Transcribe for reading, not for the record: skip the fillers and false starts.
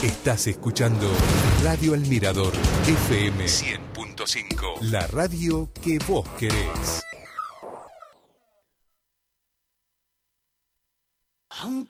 Estás escuchando Radio El Mirador FM 100.5, la radio que vos querés.